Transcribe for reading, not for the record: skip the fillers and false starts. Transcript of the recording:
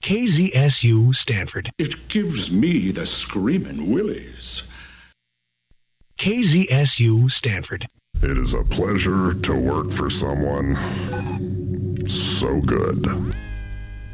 KZSU Stanford. It gives me the screaming willies. KZSU Stanford. It is a pleasure to work for someone so good.